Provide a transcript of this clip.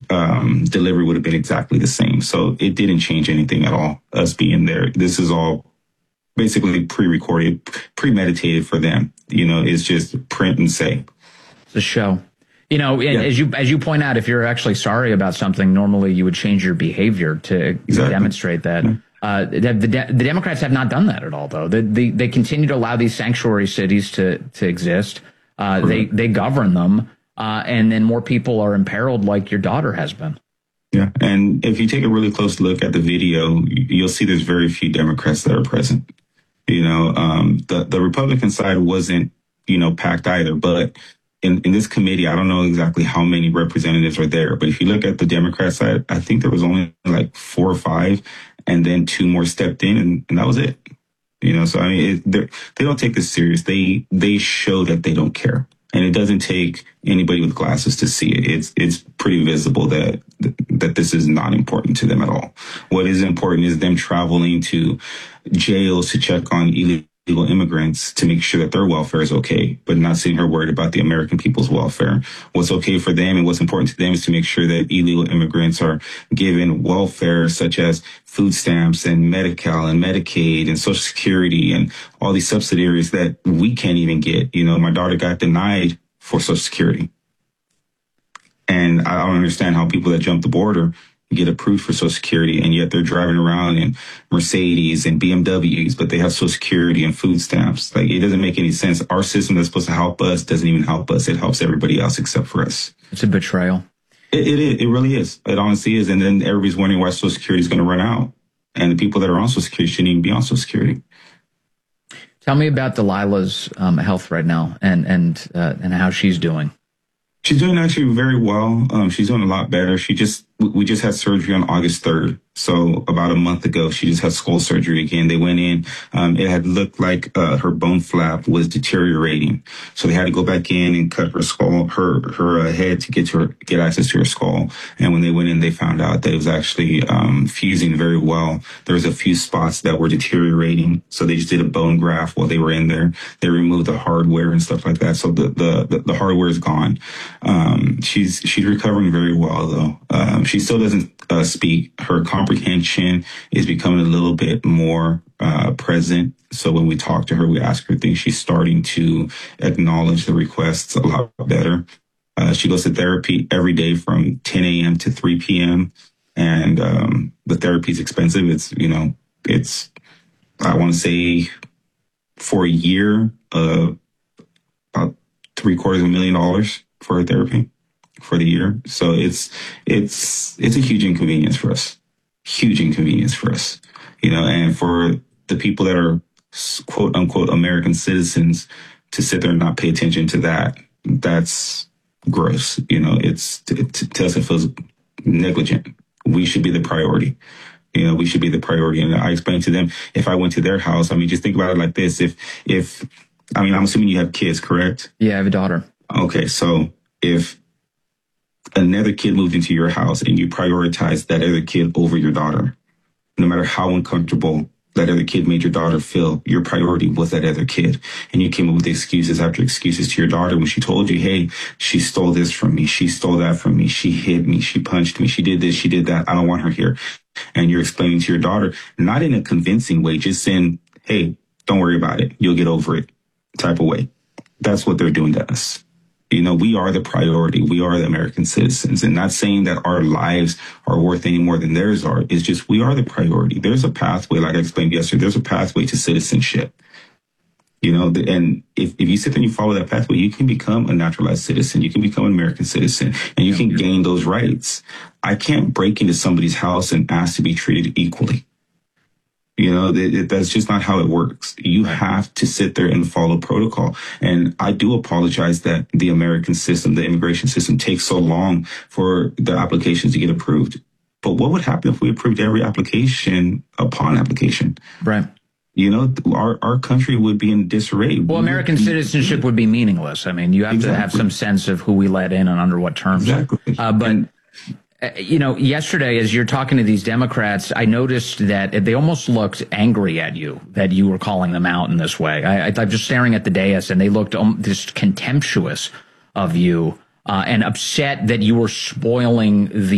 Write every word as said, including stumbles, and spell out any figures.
um, delivery would have been exactly the same. So it didn't change anything at all, us being there. This is all basically pre-recorded, premeditated for them. You know, it's just print and say. It's a show. You know, yeah. as you as you point out, if you're actually sorry about something, normally you would change your behavior to exactly. demonstrate that. Yeah. Uh, the, the, the Democrats have not done that at all, though. They, they, they continue to allow these sanctuary cities to, to exist. Uh, they, they govern them, uh, and then more people are imperiled like your daughter has been. Yeah, and if you take a really close look at the video, you'll see there's very few Democrats that are present. You know, um, the, the Republican side wasn't, you know, packed either, but in, in this committee, I don't know exactly how many representatives are there, but if you look at the Democrat side, I think there was only like four or five, and then two more stepped in, and, and that was it. You know, so I mean, it, they don't take this serious. They they show that they don't care, and it doesn't take anybody with glasses to see it. It's it's pretty visible that that this is not important to them at all. What is important is them traveling to jails to check on illegal immigrants to make sure that their welfare is okay, but not sitting here worried about the American people's welfare. What's okay for them and what's important to them is to make sure that illegal immigrants are given welfare such as food stamps and Medi-Cal and Medicaid and Social Security and all these subsidiaries that we can't even get. You know, my daughter got denied for Social Security. And I don't understand how people that jump the border get approved for Social Security, and yet they're driving around in Mercedes and B M Ws, but they have Social Security and food stamps. Like, it doesn't make any sense. Our system that's supposed to help us doesn't even help us. It helps everybody else except for us. It's a betrayal. It, it is. It really is. It honestly is. And then everybody's wondering why Social Security is going to run out. And the people that are on Social Security shouldn't even be on Social Security. Tell me about Delilah's um, health right now and, and, uh, and how she's doing. She's doing actually very well. Um, she's doing a lot better. She just, we just had surgery on August third. So about a month ago, she just had skull surgery again. They went in. Um, it had looked like uh, her bone flap was deteriorating. So they had to go back in and cut her skull, her, her uh, head to get to her, get access to her skull. And when they went in, they found out that it was actually um, fusing very well. There was a few spots that were deteriorating. So they just did a bone graft while they were in there. They removed the hardware and stuff like that. So the, the, the, the hardware is gone. Um, she's, she's recovering very well though. Um, she still doesn't uh, speak. Her comprehension is becoming a little bit more uh, present. So when we talk to her, we ask her things. She's starting to acknowledge the requests a lot better. Uh, she goes to therapy every day from ten a.m. to three p.m. And um, the therapy is expensive. It's, you know, it's, I want to say for a year, uh, about three quarters of a million dollars for her therapy for the year. So it's, it's, it's a huge inconvenience for us. Huge inconvenience for us, you know, and for the people that are quote unquote American citizens to sit there and not pay attention to that. That's gross. You know, it's, it, to us, it feels negligent. We should be the priority. You know, we should be the priority. And I explained to them, if I went to their house, I mean, just think about it like this. If, if, I mean, I'm assuming you have kids, correct? Yeah, I have a daughter. Okay. So if another kid moved into your house and you prioritize that other kid over your daughter, no matter how uncomfortable that other kid made your daughter feel, your priority was that other kid. And you came up with excuses after excuses to your daughter when she told you, hey, she stole this from me. She stole that from me. She hit me. She punched me. She did this. She did that. I don't want her here. And you're explaining to your daughter, not in a convincing way, just saying, hey, don't worry about it. You'll get over it type of way. That's what they're doing to us. You know, we are the priority. We are the American citizens, and not saying that our lives are worth any more than theirs are. It's just we are the priority. There's a pathway, like I explained yesterday, there's a pathway to citizenship. You know, and if, if you sit there and you follow that pathway, you can become a naturalized citizen. You can become an American citizen, and you can gain those rights. I can't break into somebody's house and ask to be treated equally. You know, it, that's just not how it works. You have to sit there and follow protocol. And I do apologize that the American system, the immigration system, takes so long for the applications to get approved. But what would happen if we approved every application upon application? Right. You know, our, our country would be in disarray. Well, American citizenship would be meaningless. I mean, you have exactly. to have some sense of who we let in and under what terms. Exactly. Uh, but... And, You know, yesterday, as you're talking to these Democrats, I noticed that they almost looked angry at you, that you were calling them out in this way. I, I, I'm just staring at the dais, and they looked um, just contemptuous of you uh, and upset that you were spoiling the